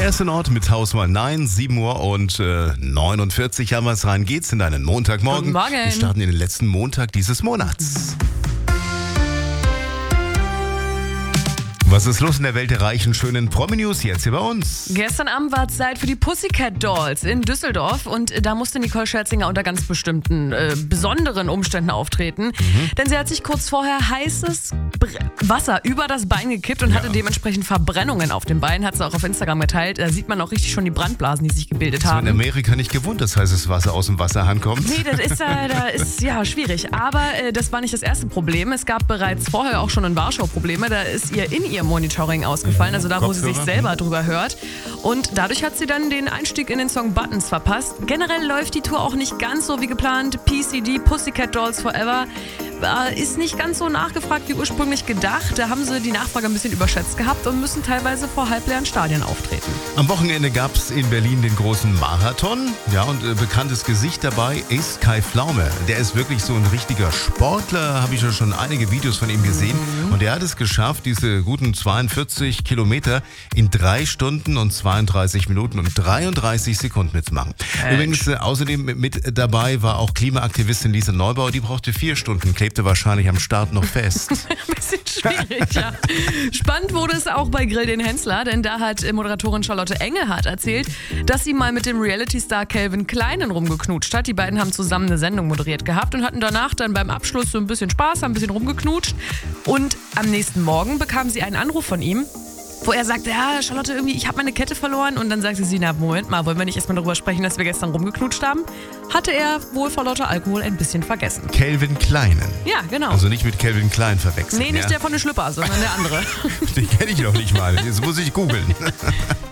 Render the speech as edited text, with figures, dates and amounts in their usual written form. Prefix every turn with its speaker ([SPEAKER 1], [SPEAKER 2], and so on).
[SPEAKER 1] Erste Ort mit Hausmann 9, 7 Uhr und 49 haben wir es. Rein geht's in deinen Montagmorgen.
[SPEAKER 2] Guten Morgen.
[SPEAKER 1] Wir starten in den letzten Montag dieses Monats. Was ist los in der Welt der reichen, schönen Promi-News jetzt hier bei uns?
[SPEAKER 2] Gestern Abend war Zeit für die Pussycat Dolls in Düsseldorf und da musste Nicole Scherzinger unter ganz bestimmten, besonderen Umständen auftreten. Denn sie hat sich kurz vorher heißes Wasser über das Bein gekippt und hatte dementsprechend Verbrennungen auf dem Bein, hat sie auch auf Instagram geteilt. Da sieht man auch richtig schon die Brandblasen, die sich gebildet haben.
[SPEAKER 1] In Amerika nicht gewohnt, dass heißes Wasser aus dem Wasserhahn kommt.
[SPEAKER 2] Nee, das ist ja schwierig. Aber das war nicht das erste Problem. Es gab bereits vorher auch schon in Warschau Probleme. Da ist ihr Monitoring ausgefallen, also da, wo sie sich selber drüber hört. Und dadurch hat sie dann den Einstieg in den Song Buttons verpasst. Generell läuft die Tour auch nicht ganz so wie geplant. PCD, Pussycat Dolls Forever, ist nicht ganz so nachgefragt wie ursprünglich gedacht. Da haben sie die Nachfrage ein bisschen überschätzt gehabt und müssen teilweise vor halbleeren Stadien auftreten.
[SPEAKER 1] Am Wochenende gab es in Berlin den großen Marathon. Ja, und bekanntes Gesicht dabei ist Kai Pflaume. Der ist wirklich so ein richtiger Sportler, habe ich ja schon einige Videos von ihm gesehen. Und er hat es geschafft, diese guten 42 Kilometer in 3 Stunden und 32 Minuten und 33 Sekunden mitzumachen. Übrigens, außerdem mit dabei war auch Klimaaktivistin Lisa Neubauer. Die brauchte 4 Stunden, klebte wahrscheinlich am Start noch fest.
[SPEAKER 2] Ein bisschen schwierig, ja. Spannend wurde es auch bei Grill den Hensler, denn da hat Moderatorin Charlotte Engelhardt erzählt, dass sie mal mit dem Reality-Star Calvin Kleinen rumgeknutscht hat. Die beiden haben zusammen eine Sendung moderiert gehabt und hatten danach dann beim Abschluss so ein bisschen Spaß, haben ein bisschen rumgeknutscht. Und am nächsten Morgen bekam sie einen Anruf von ihm, wo er sagte, ja, Charlotte, irgendwie, ich habe meine Kette verloren. Und dann sagte sie, na, Moment mal, wollen wir nicht erstmal darüber sprechen, dass wir gestern rumgeknutscht haben? Hatte er wohl vor lauter Alkohol ein bisschen vergessen.
[SPEAKER 1] Calvin Kleinen.
[SPEAKER 2] Ja, genau.
[SPEAKER 1] Also nicht mit Calvin Klein verwechseln.
[SPEAKER 2] Nee, nicht der von den Schlüpper, sondern der andere.
[SPEAKER 1] Den kenne ich noch nicht mal. Jetzt muss ich googeln.